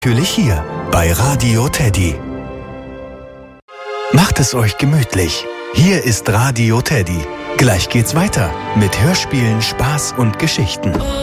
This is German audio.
Natürlich hier bei Radio Teddy. Macht es euch gemütlich. Hier ist Radio Teddy. Gleich geht's weiter mit Hörspielen, Spaß und Geschichten.